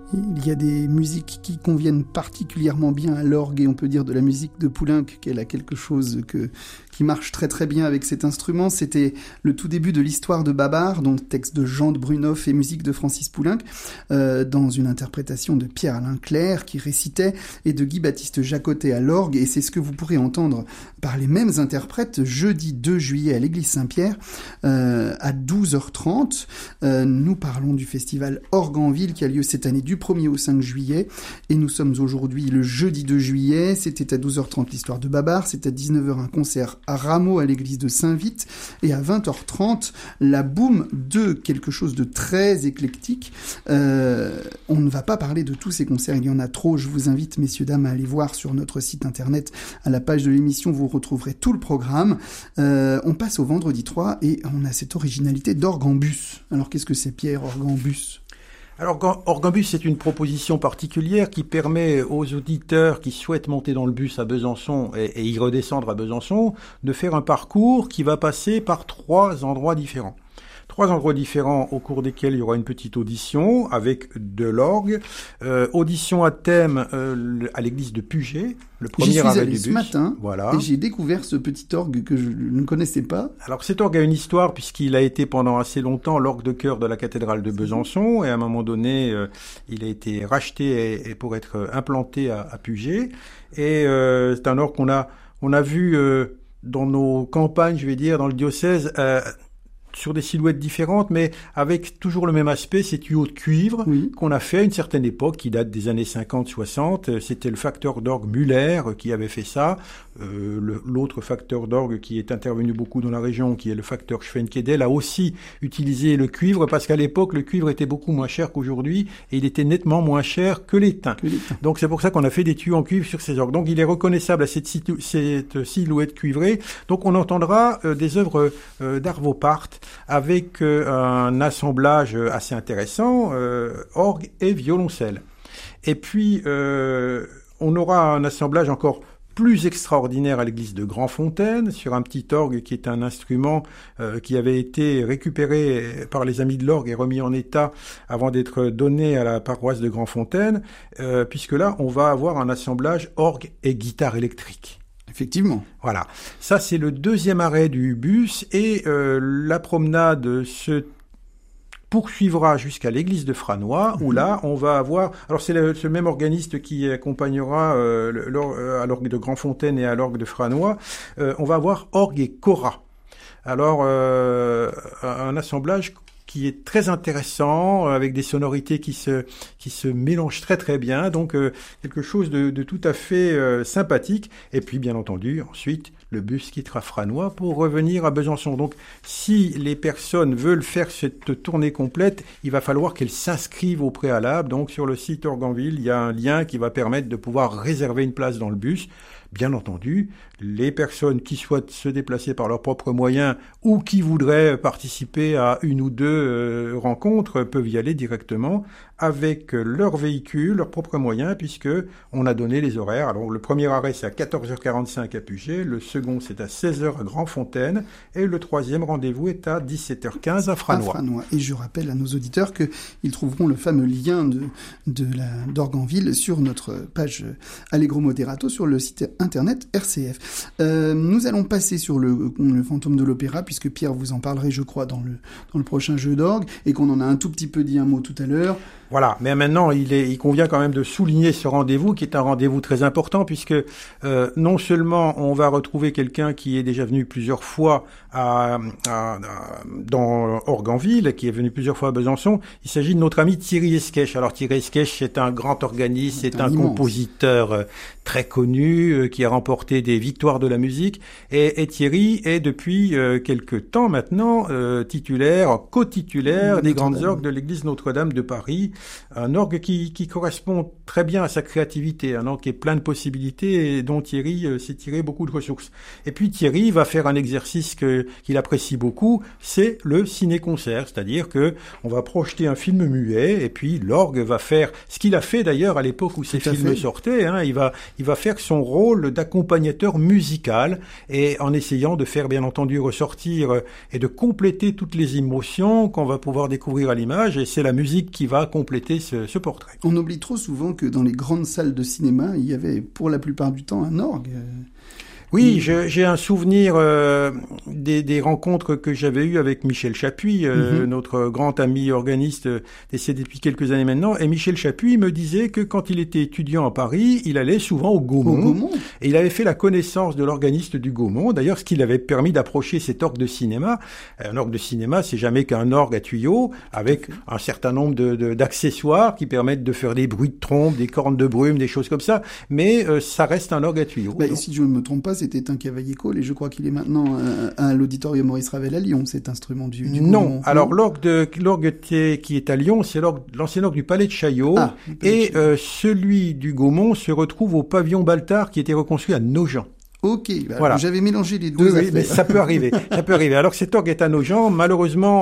Il y a des musiques qui conviennent particulièrement bien à l'orgue, et on peut dire de la musique de Poulenc qu'elle a quelque chose qui marche très très bien avec cet instrument. C'était le tout début de l'histoire de Babar, dont texte de Jean de Brunoff et musique de Francis Poulenc, dans une interprétation de Pierre-Alain Clerc qui récitait, et de Guy-Baptiste Jacotet à l'orgue, et c'est ce que vous pourrez entendre par les mêmes interprètes jeudi 2 juillet à l'église Saint-Pierre à 12h30. Nous parlons du festival Orgue en Ville qui a lieu cette année du 1er au 5 juillet, et nous sommes aujourd'hui le jeudi 2 juillet. C'était à 12h30 l'histoire de Babar, c'est à 19h un concert à Rameau à l'église de Saint-Vite, et à 20h30 la boum de quelque chose de très éclectique. On ne va pas parler de tous ces concerts, il y en a trop. Je vous invite, messieurs, dames, à aller voir sur notre site internet, à la page de l'émission, vous retrouverez tout le programme. On passe au vendredi 3 et on a cette originalité d'orgue en bus. Alors qu'est-ce que c'est, Pierre, orgue en bus ? Alors, Orgue en bus, c'est une proposition particulière qui permet aux auditeurs qui souhaitent monter dans le bus à Besançon et y redescendre à Besançon de faire un parcours qui va passer par 3 endroits différents. 3 endroits différents au cours desquels il y aura une petite audition avec de l'orgue. Audition à thème à l'église de Puget, le premier arrêt du bus. J'y suis allé ce matin, voilà. Et j'ai découvert ce petit orgue que je ne connaissais pas. Alors cet orgue a une histoire puisqu'il a été pendant assez longtemps l'orgue de chœur de la cathédrale de Besançon, et à un moment donné, il a été racheté et pour être implanté à Puget. Et c'est un orgue qu'on a vu dans nos campagnes, je vais dire, dans le diocèse, sur des silhouettes différentes, mais avec toujours le même aspect, ces tuyaux de cuivre qu'on a fait à une certaine époque, qui date des années 50-60. C'était le facteur d'orgue Muller qui avait fait ça. L'autre facteur d'orgue qui est intervenu beaucoup dans la région, qui est le facteur Schwenkedel, a aussi utilisé le cuivre, parce qu'à l'époque, le cuivre était beaucoup moins cher qu'aujourd'hui, et il était nettement moins cher que l'étain. Donc c'est pour ça qu'on a fait des tuyaux en cuivre sur ces orgues. Donc il est reconnaissable à cette silhouette cuivrée. Donc on entendra des œuvres d'Arvo Pärt, avec un assemblage assez intéressant, orgue et violoncelle. Et puis, on aura un assemblage encore plus extraordinaire à l'église de Grandfontaine, sur un petit orgue qui est un instrument qui avait été récupéré par les amis de l'orgue et remis en état avant d'être donné à la paroisse de Grandfontaine, puisque là, on va avoir un assemblage orgue et guitare électrique. Effectivement. Voilà. Ça, c'est le 2e arrêt du bus, et la promenade se poursuivra jusqu'à l'église de Franois, où là, on va avoir... Alors, c'est le même organiste qui accompagnera à l'orgue de Grandfontaine et à l'orgue de Franois. On va avoir orgue et cora. Alors, un assemblage qui est très intéressant, avec des sonorités qui se mélangent très très bien, donc quelque chose de tout à fait sympathique. Et puis bien entendu, ensuite, le bus quittera Franois pour revenir à Besançon. Donc si les personnes veulent faire cette tournée complète, il va falloir qu'elles s'inscrivent au préalable. Donc sur le site Orgue en Ville, il y a un lien qui va permettre de pouvoir réserver une place dans le bus. Bien entendu, les personnes qui souhaitent se déplacer par leurs propres moyens ou qui voudraient participer à une ou deux rencontres peuvent y aller directement avec leur véhicule, leurs propres moyens, puisque on a donné les horaires. Alors le premier arrêt c'est à 14h45 à Puget, le second c'est à 16h à Grandfontaine, et le 3e rendez-vous est à 17h15 à Franois. Et je rappelle à nos auditeurs qu'ils trouveront le fameux lien d'Orgue en Ville sur notre page Allegro Moderato sur le site internet RCF. Nous allons passer sur le fantôme de l'opéra, puisque Pierre vous en parlerait, je crois, dans le prochain jeu d'orgue, et qu'on en a un tout petit peu dit un mot tout à l'heure. Voilà, mais maintenant il convient quand même de souligner ce rendez-vous qui est un rendez-vous très important, puisque non seulement on va retrouver quelqu'un qui est déjà venu plusieurs fois dans Orgue en Ville, qui est venu plusieurs fois à Besançon. Il s'agit de notre ami Thierry Esquèche. Alors Thierry Esquèche c'est un grand organiste, c'est un compositeur très connu qui a remporté des victoires de la musique, et Thierry est depuis quelque temps maintenant co-titulaire des grandes orgues de l'église Notre-Dame de Paris. Un orgue qui correspond très bien à sa créativité, un orgue qui est plein de possibilités et dont Thierry s'est tiré beaucoup de ressources. Et puis Thierry va faire un exercice qu'il apprécie beaucoup, c'est le ciné-concert, c'est-à-dire que on va projeter un film muet et puis l'orgue va faire ce qu'il a fait d'ailleurs à l'époque où ces films sortaient. Il va faire son rôle rôle d'accompagnateur musical et en essayant de faire bien entendu ressortir et de compléter toutes les émotions qu'on va pouvoir découvrir à l'image, et c'est la musique qui va compléter ce portrait. On oublie trop souvent que dans les grandes salles de cinéma, il y avait pour la plupart du temps un orgue. Oui, j'ai un souvenir des rencontres que j'avais eues avec Michel Chapuis, notre grand ami organiste décédé depuis quelques années maintenant. Et Michel Chapuis me disait que quand il était étudiant à Paris, il allait souvent au Gaumont. Et il avait fait la connaissance de l'organiste du Gaumont. D'ailleurs, ce qui lui avait permis d'approcher cet orgue de cinéma. Un orgue de cinéma, c'est jamais qu'un orgue à tuyaux avec un certain nombre d'accessoires qui permettent de faire des bruits de trompe, des cornes de brume, des choses comme ça. Mais ça reste un orgue à tuyaux. Bah, si je ne me trompe pas, c'était un Cavaillé-Coll et je crois qu'il est maintenant à l'auditorium Maurice Ravel à Lyon, cet instrument du Non, Gaumont. alors l'orgue qui est à Lyon, c'est l'ancien orgue du Palais de Chaillot, et celui du Gaumont se retrouve au pavillon Baltard qui était reconstruit à Nogent. Ok, voilà. J'avais mélangé les deux affaires. Oui, mais ça peut arriver. Alors que cet orgue est à Nogent, malheureusement,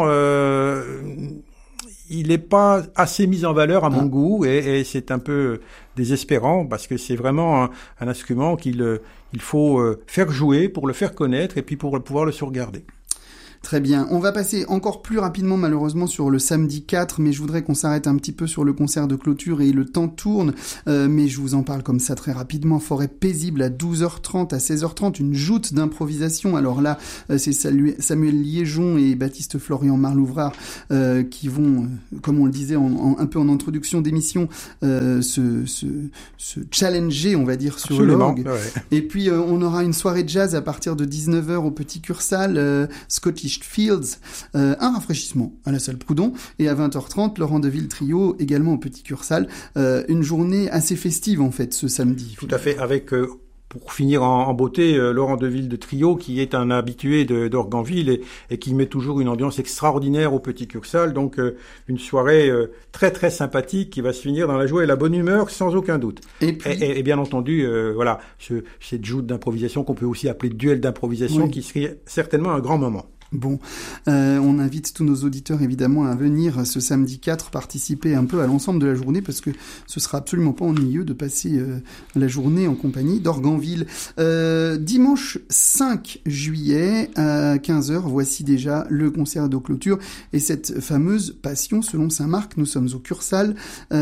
il n'est pas assez mis en valeur à mon goût, et c'est un peu désespérant parce que c'est vraiment un instrument qu'il faut faire jouer pour le faire connaître et puis pour pouvoir le sauvegarder. Très bien. On va passer encore plus rapidement, malheureusement, sur le samedi 4, mais je voudrais qu'on s'arrête un petit peu sur le concert de clôture et le temps tourne, mais je vous en parle comme ça très rapidement. Forêt paisible à 12h30, à 16h30, une joute d'improvisation. Alors là, c'est Samuel Liégeon et Baptiste Florian Marlouvrard qui vont, comme on le disait un peu en introduction d'émission, se challenger, on va dire, sur l'orgue. Ouais. Et puis, on aura une soirée de jazz à partir de 19h au Petit Cursal, Scottish Fields, un rafraîchissement à la salle Proudhon, et à 20h30, Laurent Deville Trio, également au Petit Cursal. Une journée assez festive, en fait, ce samedi. Tout à fait, avec... Pour finir en beauté, Laurent Deville de Trio, qui est un habitué d'Orgue-en-Ville et qui met toujours une ambiance extraordinaire au Petit Cursal. Donc, une soirée très, très sympathique qui va se finir dans la joie et la bonne humeur, sans aucun doute. Et bien entendu, voilà, cette joute d'improvisation qu'on peut aussi appeler duel d'improvisation, qui serait certainement un grand moment. Bon, on invite tous nos auditeurs évidemment à venir ce samedi 4 participer un peu à l'ensemble de la journée parce que ce sera absolument pas ennuyeux de passer la journée en compagnie d'Orgue-en-Ville. Dimanche 5 juillet à 15h, voici déjà le concert de clôture et cette fameuse Passion selon Saint-Marc. Nous sommes au Cursal,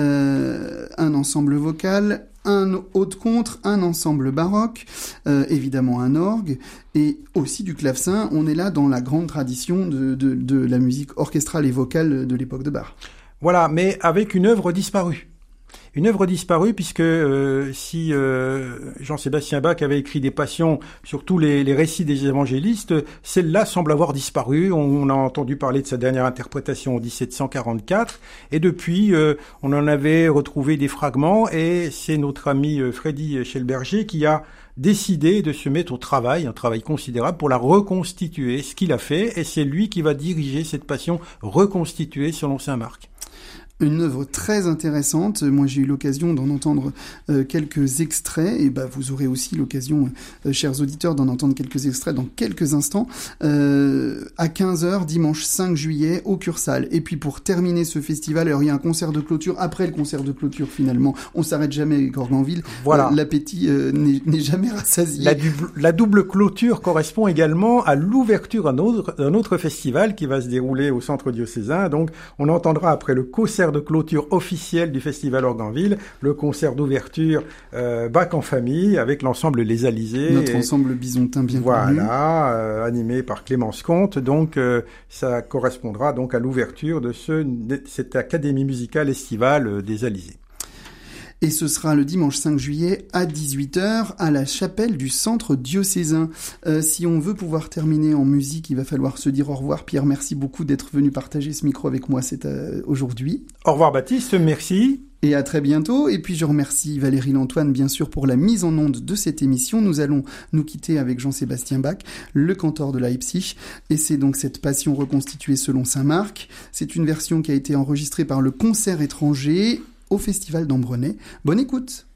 un ensemble vocal, un haute contre, un ensemble baroque, évidemment un orgue, et aussi du clavecin. On est là dans la grande tradition de la musique orchestrale et vocale de l'époque de Bach. Voilà, mais avec une œuvre disparue. Une œuvre disparue puisque si Jean-Sébastien Bach avait écrit des passions sur tous les récits des évangélistes, celle-là semble avoir disparu. On a entendu parler de sa dernière interprétation en 1744 et depuis on en avait retrouvé des fragments et c'est notre ami Freddy Schelberger qui a décidé de se mettre au travail, un travail considérable pour la reconstituer, ce qu'il a fait, et c'est lui qui va diriger cette passion reconstituée selon Saint-Marc. Une œuvre très intéressante. Moi, j'ai eu l'occasion d'en entendre quelques extraits, et vous aurez aussi l'occasion, chers auditeurs, d'en entendre quelques extraits dans quelques instants, à 15h, dimanche 5 juillet, au Cursal. Et puis, pour terminer ce festival, alors, il y a un concert de clôture. Après le concert de clôture, finalement, on s'arrête jamais avec Orgue-en-Ville. Voilà. L'appétit n'est jamais rassasié. La double clôture correspond également à l'ouverture d'un autre festival qui va se dérouler au centre diocésain. Donc, on entendra après le concert de clôture officielle du festival Orgue-en-Ville, le concert d'ouverture Bach en famille avec l'ensemble Les Alizés. Notre ensemble bisontin bien connu. Voilà, animé par Clémence Comte. Donc ça correspondra donc à l'ouverture de cette académie musicale estivale des Alizés. Et ce sera le dimanche 5 juillet à 18h à la chapelle du centre diocésain. Si on veut pouvoir terminer en musique, il va falloir se dire au revoir. Pierre, merci beaucoup d'être venu partager ce micro avec moi aujourd'hui. Au revoir Baptiste, merci. Et à très bientôt. Et puis je remercie Valérie Lantoine, bien sûr, pour la mise en onde de cette émission. Nous allons nous quitter avec Jean-Sébastien Bach, le cantor de Leipzig. Et c'est donc cette passion reconstituée selon Saint-Marc. C'est une version qui a été enregistrée par le Concert étranger au Festival d'Ambronay. Bonne écoute!